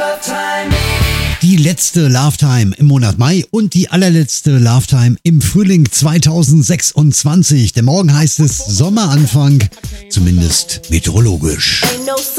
Die letzte Love Time im Monat Mai und die allerletzte Love Time im Frühling 2026. Denn morgen heißt es Sommeranfang, zumindest meteorologisch.